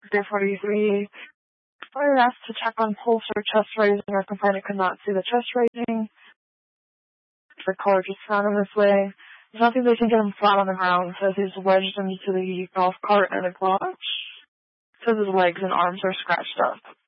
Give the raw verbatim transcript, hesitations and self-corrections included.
Day forty-three. I was asked to check on pulse or chest raising. Our complainant could not see the chest raising. The caller just found him this way. There's nothing they can get him flat on the ground. Says he's wedged into the golf cart and a clutch. Says his legs and arms are scratched up.